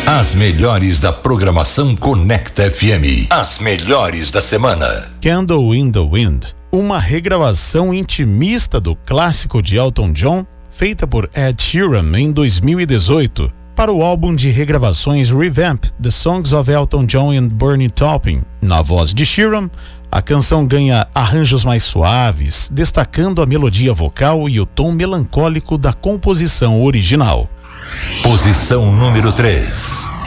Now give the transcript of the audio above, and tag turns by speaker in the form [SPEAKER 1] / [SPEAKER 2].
[SPEAKER 1] As melhores da programação Conecta FM. As melhores da semana.
[SPEAKER 2] Candle in the Wind, uma regravação intimista do clássico de Elton John, feita por Ed Sheeran em 2018, para o álbum de regravações Revamp, The Songs of Elton John and Bernie Taupin. Na voz de Sheeran, a canção ganha arranjos mais suaves, destacando a melodia vocal e o tom melancólico da composição original.
[SPEAKER 1] Posição número 3.